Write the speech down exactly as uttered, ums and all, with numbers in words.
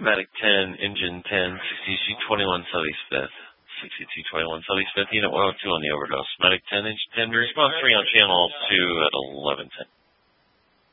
Matic ten, engine ten, sixty-two twenty-one Southeast fifth. sixty-two twenty-one Southeast fifth, unit one oh two on the overdose. Matic ten, engine ten, response three on channel two at eleven ten.